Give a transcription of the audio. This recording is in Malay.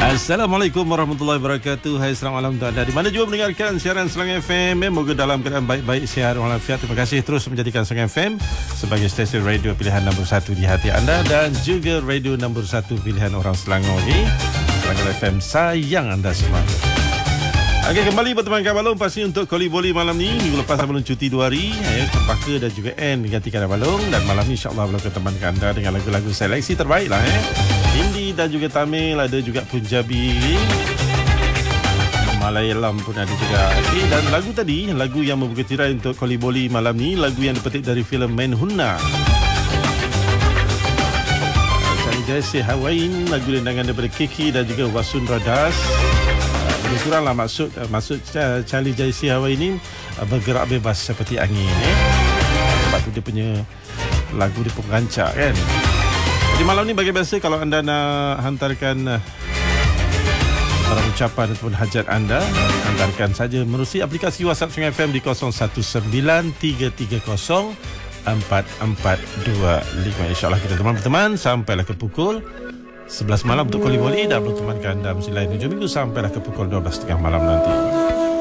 Assalamualaikum warahmatullahi wabarakatuh. Hai, selamat malam tuan anda di mana juga mendengarkan siaran Serang FM. Moga dalam keadaan baik-baik, sihat walafiat. Terima kasih terus menjadikan Serang FM sebagai stesen radio pilihan nombor 1 di hati anda dan juga radio nombor 1 pilihan orang Selangor ni. Serang FM sayang anda semua. Okey, kembali bertemankan Balong pasti untuk Koli Boli malam ni. Minggu lepas Balong cuti 2 hari. Cempaka dan juga N digantikan Balong. Dan malam ni insyaAllah Balong akan temankan anda dengan lagu-lagu seleksi terbaik lah. Hindi dan juga Tamil, ada juga Punjabi, Malayalam pun ada juga. Okay, dan lagu tadi, lagu yang membuka tirai untuk Koli Boli malam ni, lagu yang dipetik dari filem Main Hunna. Charlie Jaisi Hawain, lagu rendangan daripada Kiki dan juga Wasundra Das. Lebih kuranglah maksud Charlie Jaisi Hawain ini bergerak bebas seperti angin. Sebab tu dia punya lagu dia pengancak kan. Jadi malam ni bagi biasa kalau anda nak hantarkan barang ucapan ataupun hajat anda, hantarkan saja menerusi aplikasi WhatsApp Serang FM di 0193304425. InsyaAllah kita teman-teman sampailah ke pukul 11 malam untuk Koli Boli dan bertemankan anda mesti lain hujung minggu sampailah ke pukul 12.30 malam nanti.